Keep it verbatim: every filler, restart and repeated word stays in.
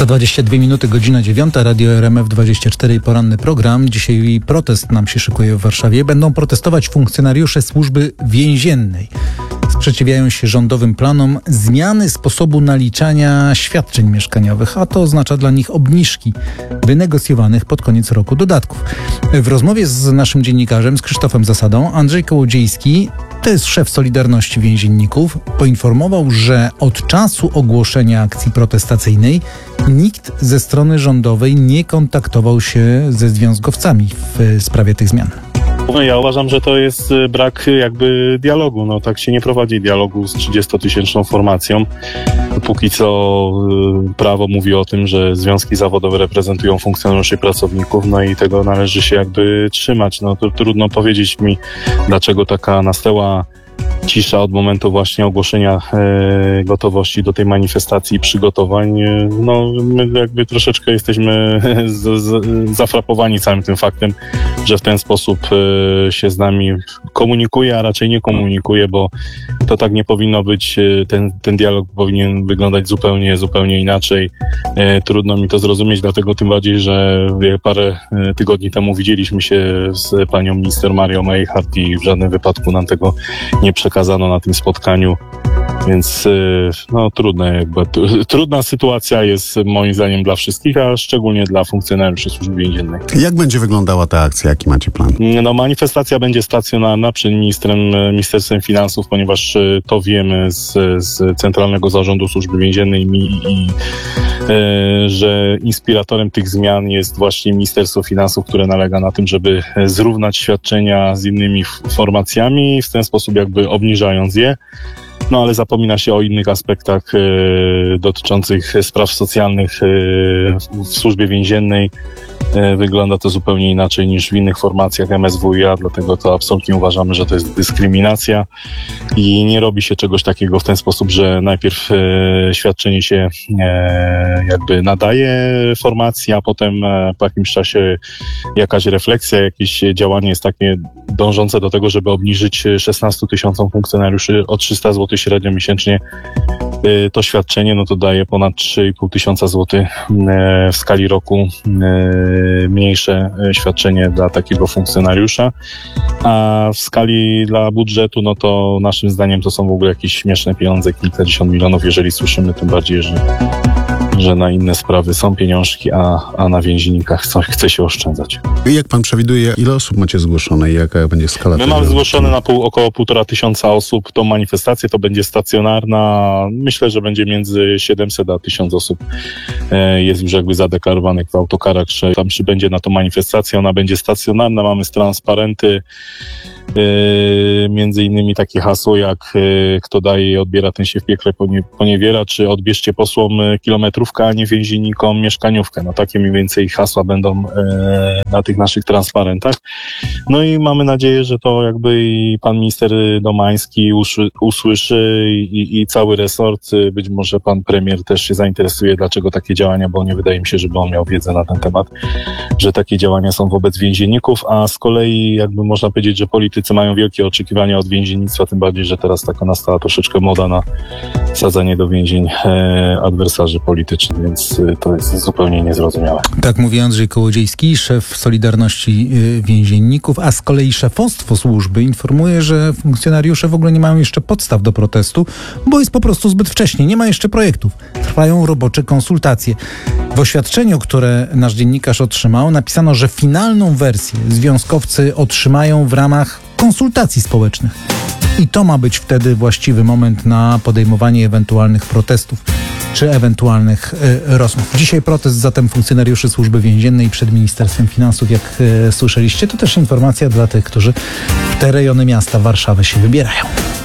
Za dwadzieścia dwie minuty, godzina dziewiąta, Radio R M F dwadzieścia cztery i poranny program. Dzisiaj protest nam się szykuje w Warszawie. Będą protestować funkcjonariusze służby więziennej. Sprzeciwiają się rządowym planom zmiany sposobu naliczania świadczeń mieszkaniowych, a to oznacza dla nich obniżki wynegocjowanych pod koniec roku dodatków. W rozmowie z naszym dziennikarzem, z Krzysztofem Zasadą, Andrzej Kołodziejski, to jest szef Solidarności Więzienników, poinformował, że od czasu ogłoszenia akcji protestacyjnej nikt ze strony rządowej nie kontaktował się ze związkowcami w sprawie tych zmian. No ja uważam, że to jest brak jakby dialogu. No tak się nie prowadzi dialogu z trzydziestotysięczną formacją. Póki co prawo mówi o tym, że związki zawodowe reprezentują funkcjonariuszy i pracowników, no i tego należy się jakby trzymać. No to trudno powiedzieć mi, dlaczego taka nastała cisza od momentu właśnie ogłoszenia e, gotowości do tej manifestacji i przygotowań. No my jakby troszeczkę jesteśmy z, z, zafrapowani całym tym faktem, że w ten sposób e, się z nami komunikuje, a raczej nie komunikuje, bo to tak nie powinno być. Ten, ten dialog powinien wyglądać zupełnie, zupełnie inaczej. E, trudno mi to zrozumieć, dlatego tym bardziej, że parę tygodni temu widzieliśmy się z panią minister Marią Majchart i w żadnym wypadku nam tego nie przekazano na tym spotkaniu, więc no trudne jakby, trudna sytuacja jest moim zdaniem dla wszystkich, a szczególnie dla funkcjonariuszy służby więziennej. Jak będzie wyglądała ta akcja? Jaki macie plan? No manifestacja będzie stacjonarna przed ministrem, Ministerstwem Finansów, ponieważ to wiemy z, z Centralnego Zarządu Służby Więziennej i, i e, że inspiratorem tych zmian jest właśnie Ministerstwo Finansów, które nalega na tym, żeby zrównać świadczenia z innymi formacjami, w ten sposób jakby obniżając je. No ale zapomina się o innych aspektach e, dotyczących spraw socjalnych e, w służbie więziennej. E, wygląda to zupełnie inaczej niż w innych formacjach M S W i A, dlatego to absolutnie uważamy, że to jest dyskryminacja i nie robi się czegoś takiego w ten sposób, że najpierw e, świadczenie się e, jakby nadaje formacji, a potem e, po jakimś czasie jakaś refleksja, jakieś działanie jest takie dążące do tego, żeby obniżyć szesnastu tysiącom funkcjonariuszy o trzysta złotych średnio miesięcznie to świadczenie, no to daje ponad trzy i pół tysiąca złotych w skali roku mniejsze świadczenie dla takiego funkcjonariusza, a w skali dla budżetu, no to naszym zdaniem to są w ogóle jakieś śmieszne pieniądze, kilkadziesiąt milionów, jeżeli słyszymy, tym bardziej, że że na inne sprawy są pieniążki, a, a na więziennikach chce się oszczędzać. I jak pan przewiduje, ile osób macie zgłoszone i jaka będzie skala? My mamy zgłoszone na pół, około półtora tysiąca osób tą manifestację, to będzie stacjonarna. Myślę, że będzie między siedemset a tysiąc osób. E, jest już jakby zadeklarowanych w autokarach, że tam przybędzie na tą manifestację. Ona będzie stacjonarna, mamy transparenty, e, między innymi takie hasło jak e, kto daje i odbiera, ten się w piekle ponie, poniewiera, czy odbierzcie posłom kilometrówkę, a nie więziennikom mieszkaniówkę. No takie mniej więcej hasła będą e, na tych naszych transparentach. No i mamy nadzieję, że to jakby i pan minister Domański uszy, usłyszy i, i cały resort, być może pan premier też się zainteresuje, dlaczego takie działania, bo nie wydaje mi się, żeby on miał wiedzę na ten temat, że takie działania są wobec więzienników, a z kolei jakby można powiedzieć, że politycy mają wielkie oczekiwania od więziennictwa, tym bardziej, że teraz taka nastała troszeczkę moda na wsadzanie do więzień e, adwersarzy politycznych, więc to jest zupełnie niezrozumiałe. Tak mówi Andrzej Kołodziejski, szef Solidarności Więzienników, a z kolei szefostwo służby informuje, że funkcjonariusze w ogóle nie mają jeszcze podstaw do protestu, bo jest po prostu zbyt wcześnie, nie ma jeszcze projektów. Trwają robocze konsultacje. W oświadczeniu, które nasz dziennikarz otrzymał, napisano, że finalną wersję związkowcy otrzymają w ramach konsultacji społecznych. I to ma być wtedy właściwy moment na podejmowanie ewentualnych protestów czy ewentualnych y, rozmów. Dzisiaj protest zatem funkcjonariuszy służby więziennej przed Ministerstwem Finansów, jak y, słyszeliście. To też informacja dla tych, którzy w te rejony miasta Warszawy się wybierają.